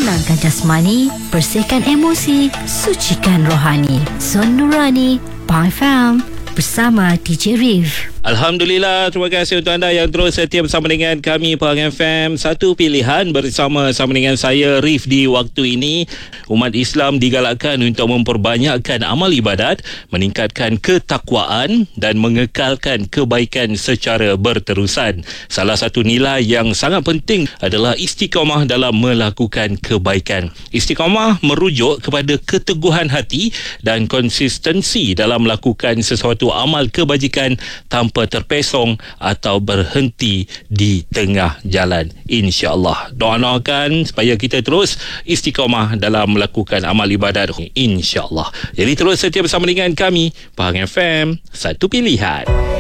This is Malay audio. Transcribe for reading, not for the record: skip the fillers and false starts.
tenangkan jasmani, bersihkan emosi, sucikan rohani. Zon Nurani, Pang FM, bersama DJ Rif. Alhamdulillah, terima kasih untuk anda yang terus setia bersama dengan kami Pahang FM. Satu pilihan bersama dengan saya Rif di waktu ini. Umat Islam digalakkan untuk memperbanyakkan amal ibadat, meningkatkan ketakwaan dan mengekalkan kebaikan secara berterusan. Salah satu nilai yang sangat penting adalah istiqamah dalam melakukan kebaikan. Istiqamah merujuk kepada keteguhan hati dan konsistensi dalam melakukan sesuatu amal kebajikan tanpa terpesong atau berhenti di tengah jalan. InsyaAllah. Doakan supaya kita terus istiqamah dalam melakukan amal ibadat. InsyaAllah. Jadi terus setia bersama dengan kami Pahang FM, satu pilihan.